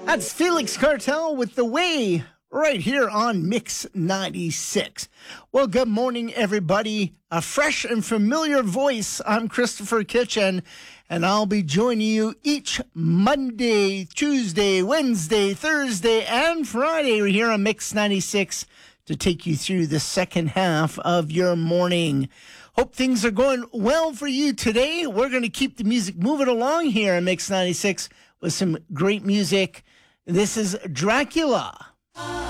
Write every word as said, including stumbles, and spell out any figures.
That's Felix Cartel with The Way right here on Mix ninety-six. Well, good morning, everybody. A fresh and familiar voice. I'm Christopher Kitchen, and I'll be joining you each Monday, Tuesday, Wednesday, Thursday, and Friday here on Mix ninety-six to take you through the second half of your morning. Hope things are going well for you today. We're going to keep the music moving along here on Mix ninety-six with some great music. This is Dracula.